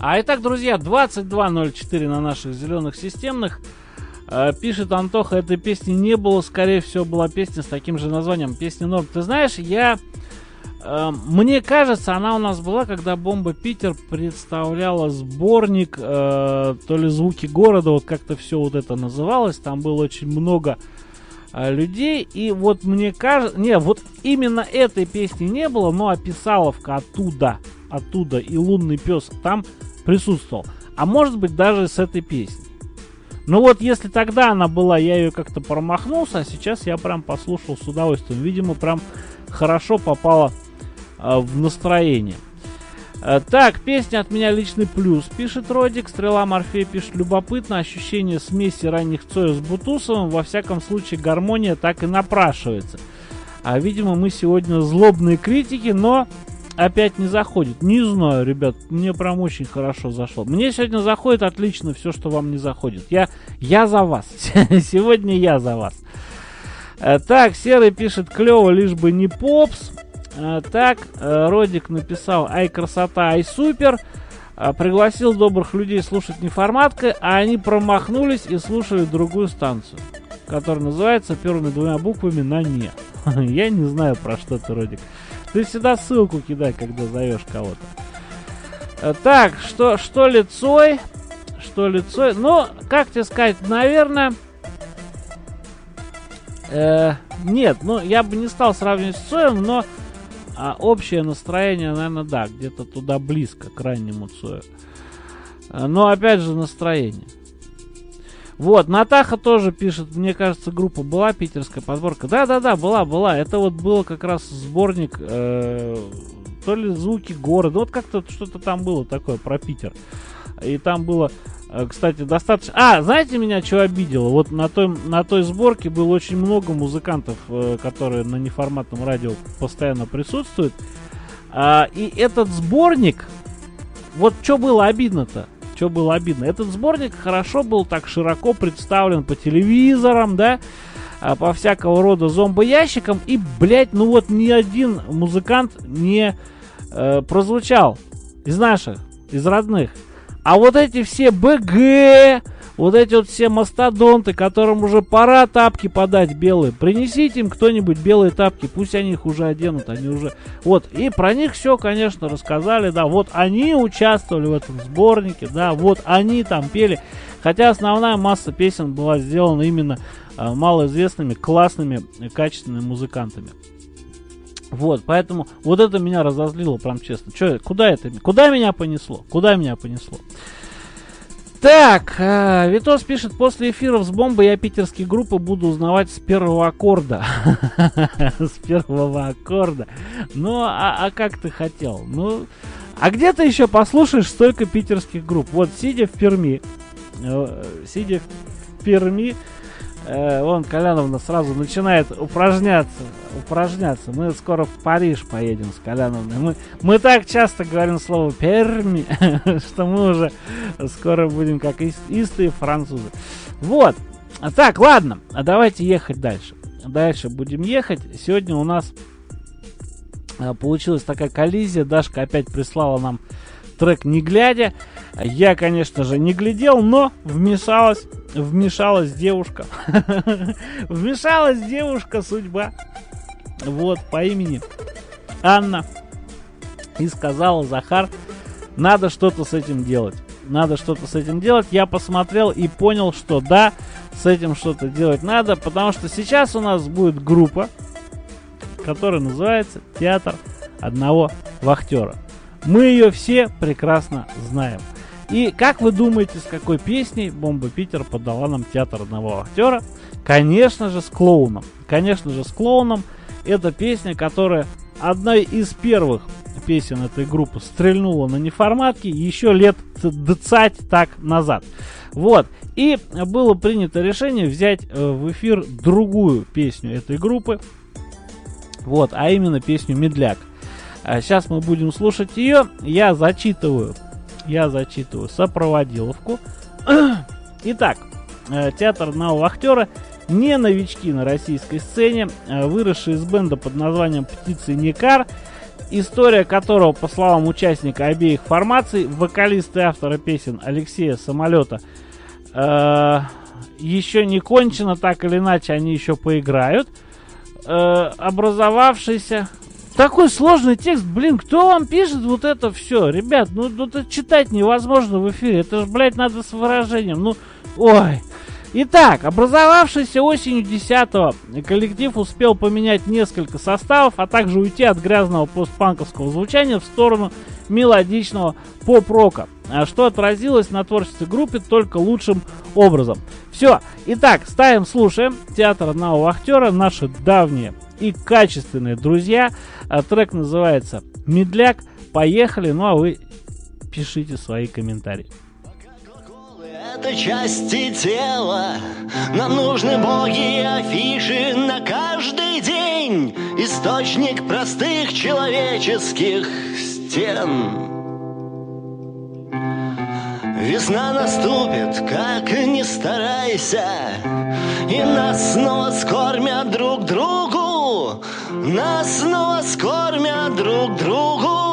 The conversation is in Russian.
Итак, друзья, 22:04 на наших зеленых системных. Пишет Антоха, этой песни не было, скорее всего, была песня с таким же названием, песня Норм. Ты знаешь, мне кажется, она у нас была, когда Бомба Питер представляла сборник, то ли «Звуки города», вот как-то все вот это называлось, там было очень много людей, и вот мне кажется, вот именно этой песни не было, но описаловка оттуда и «Лунный пес» там присутствовал, а может быть даже с этой песней. Ну вот, если тогда она была, я ее как-то промахнулся, а сейчас я прям послушал с удовольствием. Видимо, прям хорошо попала в настроение. Так, песня от меня личный плюс, пишет Родик. Стрела Морфея пишет, любопытно, ощущение смеси ранних Цоя с Бутусовым. Во всяком случае, гармония так и напрашивается. Видимо, мы сегодня злобные критики, но опять не заходит. Не знаю, ребят, мне прям очень хорошо зашло. Мне сегодня заходит отлично все, что вам не заходит. Я за вас. Сегодня я за вас. Так, Серый пишет, клево, лишь бы не попс. Так, Родик написал, ай красота, ай супер. Пригласил добрых людей слушать неформаткой, а они промахнулись и слушали другую станцию, которая называется первыми двумя буквами на «не». Я не знаю, про что ты, Родик. Ты всегда ссылку кидай, когда зовешь кого-то. Так, что лицой? Ну, как тебе сказать, наверное... Нет, я бы не стал сравнивать с Цоем, но общее настроение, наверное, да, где-то туда близко, к раннему Цою. Но опять же настроение. Вот, Натаха тоже пишет, мне кажется, группа была, питерская подборка. Да, была. Это вот был как раз сборник, то ли «Звуки города», вот как-то что-то там было такое про Питер. И там было, кстати, достаточно... знаете, меня что обидело? Вот на той сборке было очень много музыкантов, которые на неформатном радио постоянно присутствуют. И этот сборник, вот что было обидно-то? Этот сборник хорошо был так широко представлен по телевизорам, да, по всякого рода зомбоящикам. И, блядь, ни один музыкант не прозвучал из наших, из родных. А вот эти все БГ, вот эти вот все мастодонты, которым уже пора тапки подать белые, принесите им кто-нибудь белые тапки, пусть они их уже оденут, они уже... Вот, и про них все, конечно, рассказали, да, вот они участвовали в этом сборнике, да, вот они там пели, хотя основная масса песен была сделана именно малоизвестными, классными, качественными музыкантами. Вот, поэтому вот это меня разозлило, прям честно. Куда меня понесло? Так, Витос пишет, после эфиров с Бомбой я питерские группы буду узнавать с первого аккорда. С первого аккорда. Ну, как ты хотел? Ну, а где ты еще послушаешь столько питерских групп? Вот, сидя в Перми, вон Коляновна сразу начинает упражняться. Мы скоро в Париж поедем с Коляновной. Мы так часто говорим слово Перми, что мы уже скоро будем как истые французы. Вот. Так, ладно. Давайте ехать дальше. Дальше будем ехать. Сегодня у нас получилась такая коллизия. Дашка опять прислала нам трек «Не глядя». Я, конечно же, не глядел, но вмешалась девушка. Вмешалась девушка судьба. Вот, по имени Анна. И сказала: Захар, надо что-то с этим делать. Я посмотрел и понял, что да, с этим что-то делать надо, потому что сейчас у нас будет группа, которая называется «Театр одного вахтера». Мы ее все прекрасно знаем. И как вы думаете, с какой песней Бомба Питер подала нам «Театр одного вахтера»? Конечно же, с клоуном. Это песня, которая одной из первых песен этой группы стрельнула на неформатке еще лет 20 так назад. Вот. И было принято решение взять в эфир другую песню этой группы. Вот, а именно песню «Медляк». Сейчас мы будем слушать ее. Я зачитываю сопроводиловку. Итак, «Театр одного вахтера» не новички на российской сцене, выросшие из бенда под названием «Птицы Никар». история которого, по словам участника обеих формаций, вокалиста и автора песен Алексея Самолета, еще не кончена, так или иначе они еще поиграют. Образовавшийся... Такой сложный текст, блин, кто вам пишет вот это все? Ребят, ну это читать невозможно в эфире, это же, блядь, надо с выражением, ну, ой. Итак, образовавшийся осенью 10-го коллектив успел поменять несколько составов, а также уйти от грязного постпанковского звучания в сторону мелодичного поп-рока, что отразилось на творчестве группы только лучшим образом. Все, итак, ставим, слушаем «Театр одного вахтера», наши давние и качественные друзья. Трек называется «Медляк». Поехали, ну а вы пишите свои комментарии. Это части тела, нам нужны боги и афиши на каждый день, источник простых человеческих стен. Весна наступит, как ни старайся, и нас снова скормят друг другу, нас снова скормят друг другу.